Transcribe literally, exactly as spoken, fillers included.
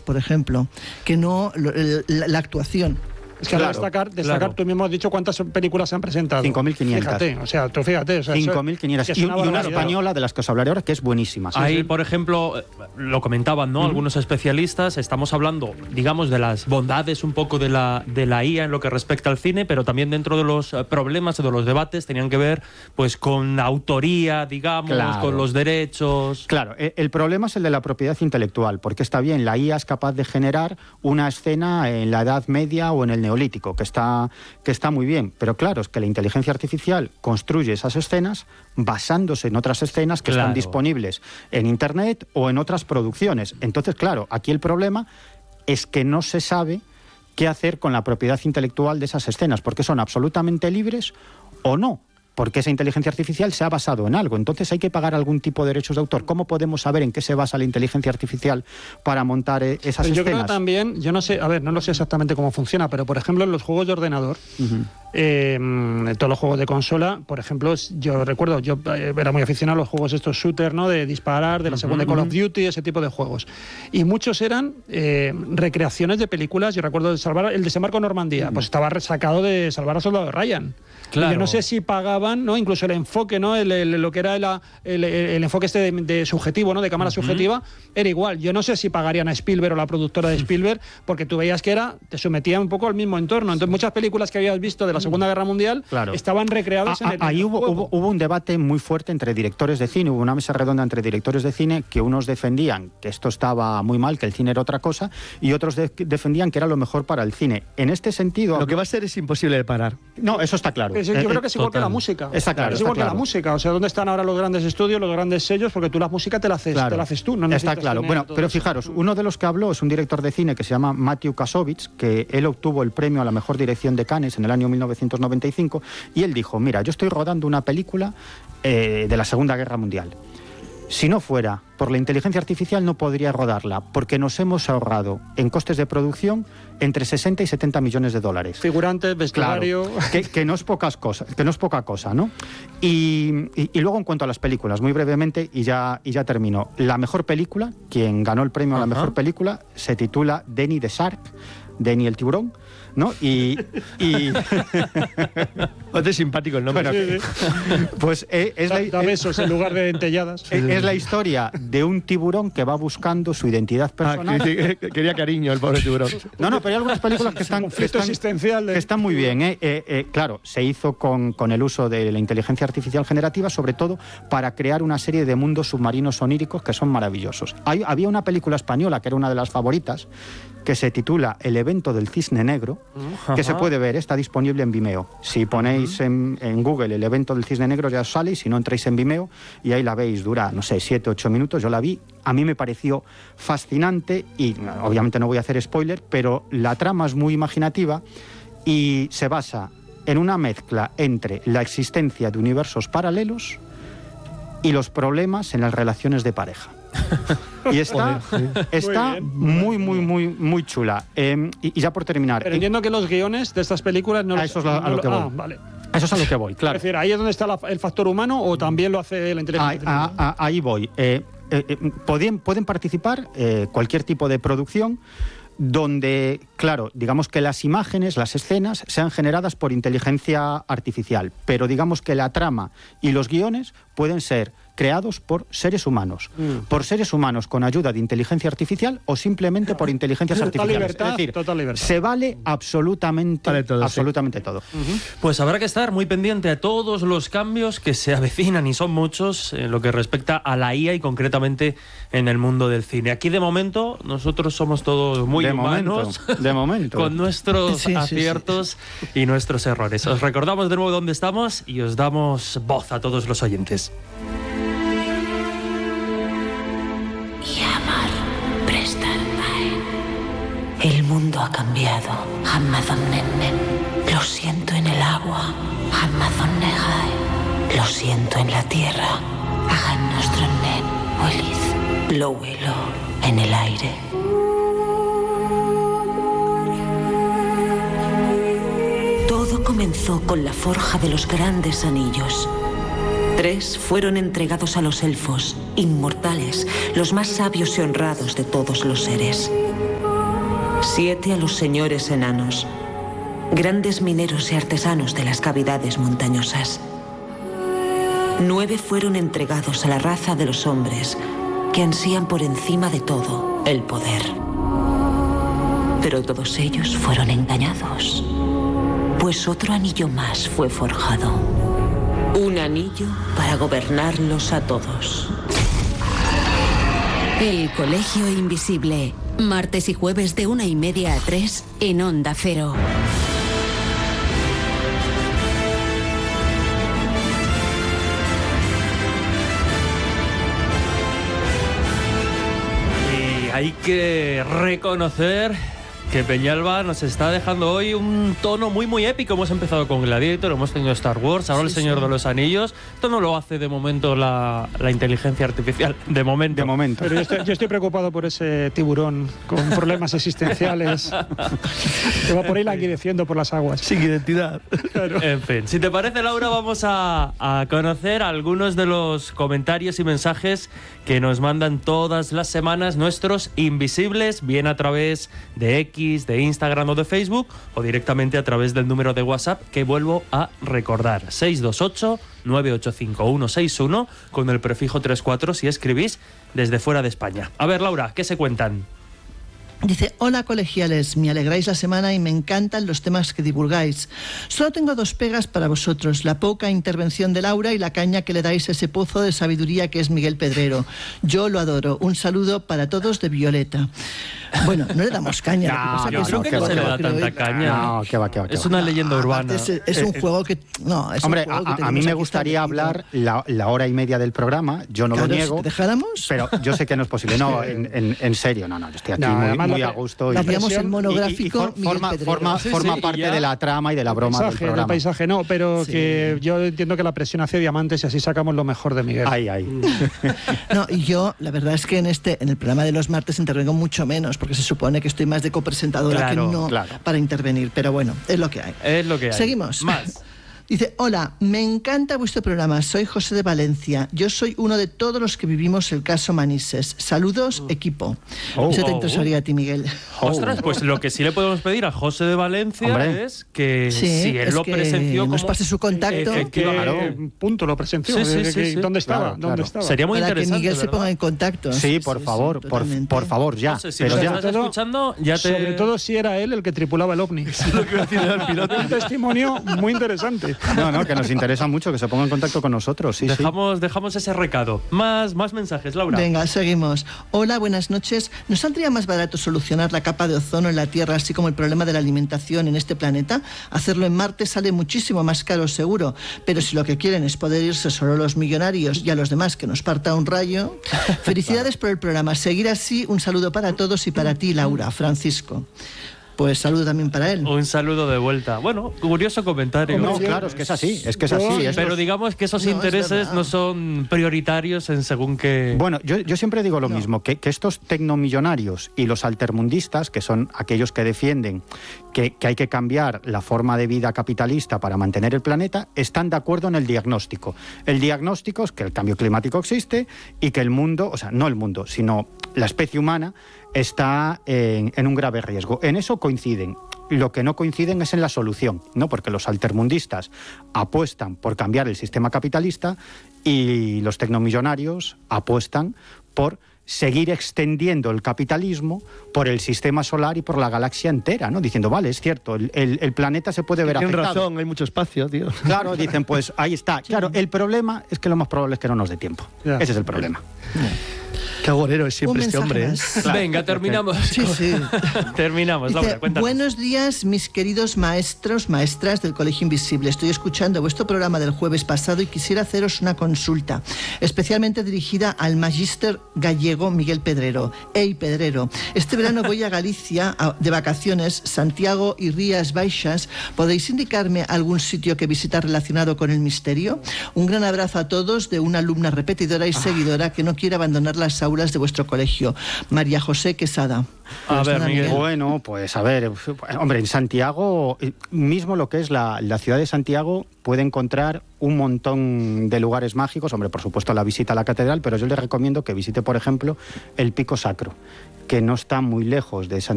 por ejemplo, que no lo, la, la actuación. Es que claro, destacar, destacar claro. Tú mismo has dicho cuántas películas se han presentado. cinco mil quinientas. Fíjate, o sea, tú fíjate. O sea, cinco mil quinientas. Y, una, y una española de las que os hablaré ahora que es buenísima. Ahí, sí, sí. por ejemplo, lo comentaban, ¿no? Uh-huh. Algunos especialistas, estamos hablando, digamos, de las bondades un poco de la, de la I A en lo que respecta al cine, pero también dentro de los problemas o de los debates tenían que ver pues con la autoría, digamos, claro. con los derechos. Claro, el problema es el de la propiedad intelectual, porque está bien, la I A es capaz de generar una escena en la Edad Media o en el Neolítico, que está que está muy bien, pero claro, es que la inteligencia artificial construye esas escenas basándose en otras escenas que claro. están disponibles en Internet o en otras producciones. Entonces, claro, aquí el problema es que no se sabe qué hacer con la propiedad intelectual de esas escenas, porque son absolutamente libres o no, porque esa inteligencia artificial se ha basado en algo. Entonces hay que pagar algún tipo de derechos de autor. ¿Cómo podemos saber en qué se basa la inteligencia artificial para montar esas pero escenas? Yo creo también, yo no sé, a ver, no lo sé exactamente cómo funciona, pero por ejemplo en los juegos de ordenador, uh-huh. eh, en todos los juegos de consola, por ejemplo, yo recuerdo, yo era muy aficionado a los juegos estos shooter, ¿no? De disparar, de la segunda uh-huh. Call of Duty, ese tipo de juegos. Y muchos eran eh, recreaciones de películas. Yo recuerdo de salvar el desembarco en Normandía, uh-huh. pues estaba resacado de Salvar al Soldado Ryan. Claro. Yo no sé si pagaban, ¿no? Incluso el enfoque, ¿no? El, el, lo que era el, el, el enfoque este de, de subjetivo, ¿no? De cámara uh-huh. subjetiva, era igual. Yo no sé si pagarían a Spielberg o la productora de Spielberg, porque tú veías que era, te sometía un poco al mismo entorno. Entonces muchas películas que habías visto de la Segunda Guerra Mundial claro. estaban recreadas a, en el Ahí hubo, hubo, hubo un debate muy fuerte entre directores de cine, hubo una mesa redonda entre directores de cine que unos defendían que esto estaba muy mal, que el cine era otra cosa, y otros de, defendían que era lo mejor para el cine. En este sentido... Lo que va a ser es imposible de parar. No, eso está claro. Yo creo que es igual Total. que la música. Está claro, es está igual claro. que la música. O sea, ¿dónde están ahora los grandes estudios, los grandes sellos? Porque tú la música te la haces, claro. te la haces tú. No está claro. Bueno, pero fijaros, eso. uno de los que habló es un director de cine que se llama Matthew Kassovitz, que él obtuvo el premio a la mejor dirección de Cannes en el año mil novecientos noventa y cinco, y él dijo, mira, yo estoy rodando una película eh, de la Segunda Guerra Mundial. Si no fuera por la inteligencia artificial no podría rodarla, porque nos hemos ahorrado en costes de producción entre sesenta y setenta millones de dólares. Figurantes, vestuario... Claro, que, que, no es pocas cosas, que no es poca cosa, ¿no? Y, y, y luego en cuanto a las películas, muy brevemente, y ya, y ya termino. La mejor película, quien ganó el premio a la Ajá. mejor película, se titula Denny the Shark, Denny el tiburón, ¿no? Y... y... Bastante simpático el nombre. Bueno, sí, sí. Pues eh, es da, la, da besos en lugar de dentelladas. Es, es la historia de un tiburón que va buscando su identidad personal. Ah, que, que, quería cariño el pobre tiburón. No, no, pero hay algunas películas que están, que están, existencial de... que están muy bien. ¿eh? Eh, eh, claro, se hizo con, con el uso de la inteligencia artificial generativa, sobre todo para crear una serie de mundos submarinos oníricos que son maravillosos. Hay, había una película española que era una de las favoritas, que se titula El evento del cisne negro, uh-huh. que se puede ver, está disponible en Vimeo. Si ponéis uh-huh. en, en Google El evento del cisne negro ya os sale, y si no entráis en Vimeo y ahí la veis, dura, no sé, siete, ocho minutos, yo la vi, a mí me pareció fascinante y obviamente no voy a hacer spoiler, pero la trama es muy imaginativa y se basa en una mezcla entre la existencia de universos paralelos y los problemas en las relaciones de pareja. Y está, Joder, sí. está muy, muy, muy, muy chula. Eh, y, y ya por terminar... Pero entiendo que los guiones de estas películas no... A eso es lo, a lo que voy. Ah, vale. A eso es a lo que voy, claro. Es decir, ¿ahí es donde está la, el factor humano o también lo hace la inteligencia ah, artificial? ah, ah, ahí voy. Eh, eh, eh, pueden, pueden participar eh, cualquier tipo de producción donde, claro, digamos que las imágenes, las escenas, sean generadas por inteligencia artificial, pero digamos que la trama y los guiones pueden ser creados por seres humanos, mm. por seres humanos con ayuda de inteligencia artificial o simplemente por inteligencias total artificiales. Libertad, es decir, total libertad. se vale absolutamente vale todo. Absolutamente sí. todo. Uh-huh. Pues habrá que estar muy pendiente a todos los cambios que se avecinan, y son muchos, en lo que respecta a la I A y concretamente en el mundo del cine. Aquí de momento nosotros somos todos muy de humanos, momento, de momento. con nuestros sí, aciertos sí, sí. y nuestros errores. Os recordamos de nuevo dónde estamos y os damos voz a todos los oyentes. El mundo ha cambiado. Amazon Nennen. Lo siento en el agua. Amazon Nehae. Lo siento en la tierra. Hagan nuestro nen. Oliz. Lo huelo en el aire. Todo comenzó con la forja de los grandes anillos. Tres fueron entregados a los elfos, inmortales, los más sabios y honrados de todos los seres. Siete a los señores enanos, grandes mineros y artesanos de las cavidades montañosas. Nueve fueron entregados a la raza de los hombres que ansían por encima de todo el poder. Pero todos ellos fueron engañados, pues otro anillo más fue forjado. Un anillo para gobernarlos a todos. El Colegio Invisible. Martes y jueves de una y media a tres en Onda Cero. Y hay que reconocer que Peñalba nos está dejando hoy un tono muy muy épico. Hemos empezado con Gladiator, hemos tenido Star Wars, ahora sí, El Señor sí. de los Anillos. Esto no lo hace de momento la, la inteligencia artificial, de momento. De momento. Pero yo estoy, yo estoy preocupado por ese tiburón con problemas existenciales que va por ahí languideciendo por las aguas. Sin identidad. Claro. En fin, si te parece, Laura, vamos a, a conocer algunos de los comentarios y mensajes que nos mandan todas las semanas nuestros invisibles, bien a través de X, de Instagram o de Facebook, o directamente a través del número de WhatsApp que vuelvo a recordar, seis dos ocho, nueve ocho cinco uno seis uno, con el prefijo treinta y cuatro si escribís desde fuera de España. A ver, Laura, ¿qué se cuentan? Dice, hola colegiales, me alegráis la semana y me encantan los temas que divulgáis. Solo tengo dos pegas para vosotros, la poca intervención de Laura y la caña que le dais a ese pozo de sabiduría que es Miguel Pedrero. Yo lo adoro. Un saludo para todos de Violeta. Bueno, no le damos caña. No, lo que pasa Yo que creo es que un no se le juego, da creo, tanta ¿eh? caña. No, que va, que va, que Es va. una leyenda Ah, urbana. aparte Es, es un Eh, juego que... No, es Hombre, un juego que a, a tenemos mí me aquí gustaría establecido. hablar la, la hora y media del programa, yo no Claro, lo si niego, te dejáramos... pero yo sé que no es posible. No, en, en, en serio, no, no, yo estoy aquí No, muy, además muy la- a gusto. la y, Haríamos presión- el y- y monográfico for- Miguel forma, Pedrero. forma, Sí, forma sí, parte ya. de la trama y de la broma del Paisaje, del programa. paisaje, no, pero Sí. que yo entiendo que la presión hace diamantes y así sacamos lo mejor de Miguel. Ay, ay. No, y yo, la verdad es que en este, en el programa de los martes intervengo mucho menos, porque se supone que estoy más de copresentadora Claro, que no claro. para intervenir, pero bueno, es lo que hay. Es lo que hay. Seguimos. Más. Dice, hola, me encanta vuestro programa, soy José de Valencia, yo soy uno de todos los que vivimos el caso Manises. Saludos, equipo. Oh. Eso te Oh. interesaría a ti, Miguel. Ostras, pues lo que sí le podemos pedir a José de Valencia Hombre. es que Sí, si él es lo que presenció nos como... pase su contacto. Que, Efectivamente. punto lo presenció. Sí, sí, que- sí, que- sí. ¿Dónde estaba? Claro, ¿Dónde claro. estaba? Sería muy Para que interesante, Miguel se ¿verdad? ponga en contacto. Sí, por favor, por, totalmente. por favor, ya. José, si pero nos ya. estás escuchando, ya te... Sobre todo si era él el que tripulaba el ovni. Un testimonio muy interesante. No, no, que nos interesa mucho que se ponga en contacto con nosotros. Sí, sí. dejamos, dejamos ese recado. Más, más mensajes, Laura. Venga, seguimos. Hola, buenas noches. ¿No saldría más barato solucionar la capa de ozono en la Tierra, así como el problema de la alimentación en este planeta? Hacerlo en Marte sale muchísimo más caro, seguro. Pero si lo que quieren es poder irse solo los millonarios y a los demás que nos parta un rayo... Felicidades por el programa. Seguir así. Un saludo para todos y para ti, Laura. Francisco. Pues saludo también para él. Un saludo de vuelta. Bueno, curioso comentario. No, Hombre, claro, es que es así, es que es yo- así. es Pero los- digamos que esos No, es intereses verdad. no son prioritarios en según qué... Bueno, yo, yo siempre digo lo mismo, que, que estos tecnomillonarios y los altermundistas, que son aquellos que defienden que, que hay que cambiar la forma de vida capitalista para mantener el planeta, están de acuerdo en el diagnóstico. El diagnóstico es que el cambio climático existe y que el mundo, o sea, no el mundo, sino la especie humana está en, en un grave riesgo. En eso coinciden. Lo que no coinciden es en la solución, ¿no? Porque los altermundistas apuestan por cambiar el sistema capitalista y los tecnomillonarios apuestan por seguir extendiendo el capitalismo por el sistema solar y por la galaxia entera, ¿no? Diciendo, vale, es cierto, el, el- el planeta se puede ver Tienen afectado. razón, hay mucho espacio, tío. Claro, dicen, pues ahí está. Claro, el problema es que lo más probable es que no nos dé tiempo. Ya. Ese es el problema. Qué agorero es siempre Un este mensaje hombre, ¿eh? más. Venga, terminamos. Sí, sí. Terminamos, Dice, Laura, cuéntanos. buenos días, mis queridos maestros, maestras del Colegio Invisible. Estoy escuchando vuestro programa del jueves pasado y quisiera haceros una consulta, especialmente dirigida al magíster gallego Miguel Pedrero. Ey, Pedrero, este verano voy a Galicia a- de vacaciones, Santiago y Rías Baixas. ¿Podéis indicarme algún sitio que visitar relacionado con el misterio? Un gran abrazo a todos de una alumna repetidora y seguidora que no quiere abandonar las aulas de vuestro colegio, María José Quesada. A Pues ver, nada, Miguel. Bueno, pues a ver, hombre, en Santiago, eh, mismo lo que es la, la ciudad de Santiago, puede encontrar un montón de lugares mágicos. Hombre, por supuesto, la visita a la catedral, pero yo le recomiendo que visite, por ejemplo, el Pico Sacro, que no está muy lejos de Santiago.